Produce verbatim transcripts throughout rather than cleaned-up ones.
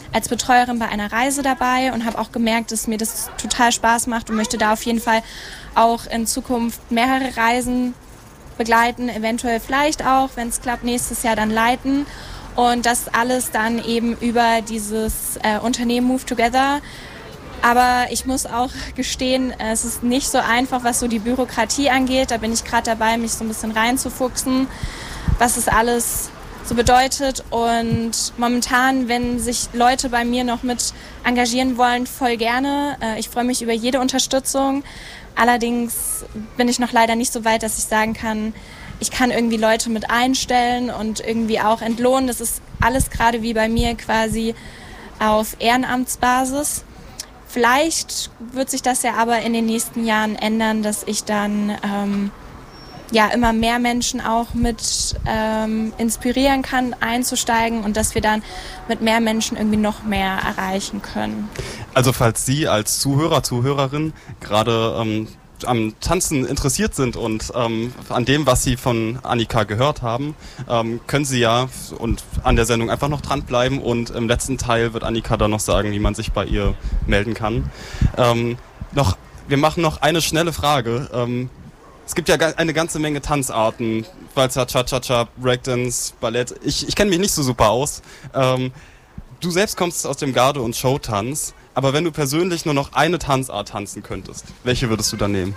als Betreuerin bei einer Reise dabei und habe auch gemerkt, dass mir das total Spaß macht und möchte da auf jeden Fall auch in Zukunft mehrere Reisen begleiten, eventuell vielleicht auch, wenn es klappt, nächstes Jahr dann leiten. Und das alles dann eben über dieses äh, Unternehmen Move Together. Aber ich muss auch gestehen, es ist nicht so einfach, was so die Bürokratie angeht. Da bin ich gerade dabei, mich so ein bisschen reinzufuchsen, was es alles so bedeutet. Und momentan, wenn sich Leute bei mir noch mit engagieren wollen, voll gerne. Äh, ich freue mich über jede Unterstützung. Allerdings bin ich noch leider nicht so weit, dass ich sagen kann, ich kann irgendwie Leute mit einstellen und irgendwie auch entlohnen. Das ist alles gerade wie bei mir quasi auf Ehrenamtsbasis. Vielleicht wird sich das ja aber in den nächsten Jahren ändern, dass ich dann ähm, ja immer mehr Menschen auch mit ähm, inspirieren kann, einzusteigen und dass wir dann mit mehr Menschen irgendwie noch mehr erreichen können. Also falls Sie als Zuhörer, Zuhörerin gerade ähm, am Tanzen interessiert sind und ähm, an dem, was Sie von Annika gehört haben, ähm, können Sie ja und an der Sendung einfach noch dranbleiben und im letzten Teil wird Annika dann noch sagen, wie man sich bei ihr melden kann. Ähm, noch, wir machen noch eine schnelle Frage. Ähm, es gibt ja eine ganze Menge Tanzarten, Walzer, Cha-Cha-Cha, Breakdance, Ballett. Ich, ich kenne mich nicht so super aus. Ähm, du selbst kommst aus dem Garde- und Showtanz. Aber wenn du persönlich nur noch eine Tanzart tanzen könntest, welche würdest du dann nehmen?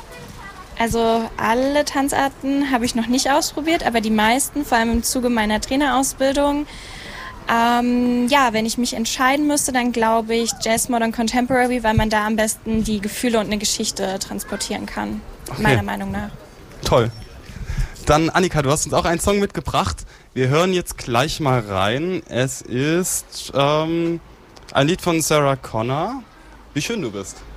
Also alle Tanzarten habe ich noch nicht ausprobiert, aber die meisten, vor allem im Zuge meiner Trainerausbildung. Ähm, ja, wenn ich mich entscheiden müsste, dann glaube ich Jazz, Modern, Contemporary, weil man da am besten die Gefühle und eine Geschichte transportieren kann, okay. Meiner Meinung nach. Toll. Dann Annika, du hast uns auch einen Song mitgebracht. Wir hören jetzt gleich mal rein. Es ist... Ähm ein Lied von Sarah Connor. Wie schön du bist.